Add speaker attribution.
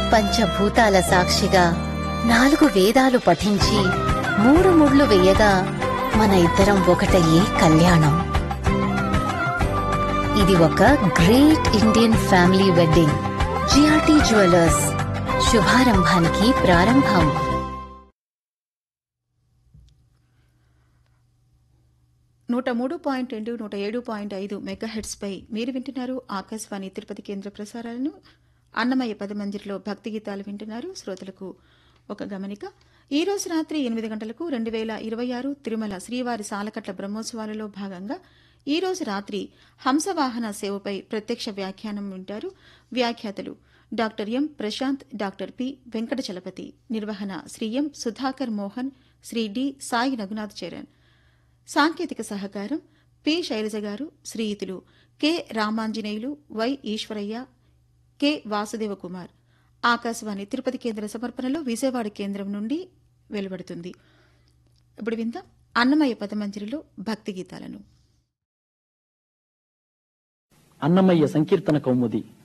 Speaker 1: పంచభూతాల సాక్షిగా 4 వేదాలు పఠించి 3 ముళ్ళు వేయగా మన ఇద్దరం ఒకటయ్యే కళ్యాణం. ఇది ఒక great Indian family wedding. GRT jewellers, శుభారంభానికి ప్రారంభం.
Speaker 2: నూట 3.2, 107.5 మెగాహెర్ట్జ్ పై మీరు వింటున్నారు ఆకాశవాణి తిరుపతి కేంద్ర ప్రసారాలను. అన్నమయ్య పదమందిరిలో భక్తి గీతాలు వింటున్నారు. శ్రోతలకు ఒక గమనిక. ఈ రోజు రాత్రి 8 గంటలకు 2026 తిరుమల శ్రీవారి సాలకట్ల బ్రహ్మోత్సవాలలో భాగంగా ఈ రోజు రాత్రి హంసవాహన సేవపై ప్రత్యక్ష వ్యాఖ్యానం వింటారు. వ్యాఖ్యాతలు doctor M Prashanth, doctor P Venkatachalapathi. నిర్వహణ శ్రీ ఎం సుధాకర్ మోహన్, శ్రీ డి సాయి రఘునాథ్ చరణ్. సాంకేతిక సహకారం పి శైలజ గారు, శ్రీయుతులు K Ramanjaneyulu, why Eshwaraiah, K Vasudeva Kumar. Akashvani Tirupati కేంద్ర సమర్పణలో విజయవాడ కేంద్రం నుండి వెలువడుతుంది. ఇప్పుడు విందాం అన్నమయ్య పదమంజరిలో భక్తి గీతాలను.
Speaker 3: అన్నమయ్య సంకీర్తన కౌముది